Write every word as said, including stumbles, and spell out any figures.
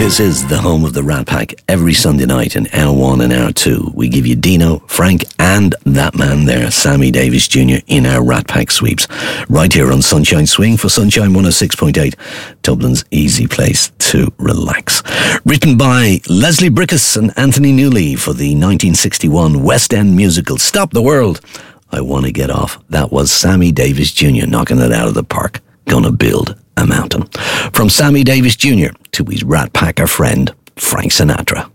This is the home of the Rat Pack. Every Sunday night in hour one and hour two, we give you Dino, Frank, and that man there, Sammy Davis Junior, in our Rat Pack sweeps. Right here on Sunshine Swing for Sunshine one oh six point eight, Dublin's easy place to relax. Written by Leslie Brickus and Anthony Newley for the nineteen sixty-one West End musical Stop the World. I Want to Get Off. That was Sammy Davis Junior knocking it out of the park. Gonna build a mountain. From Sammy Davis Junior to his Rat Packer friend, Frank Sinatra.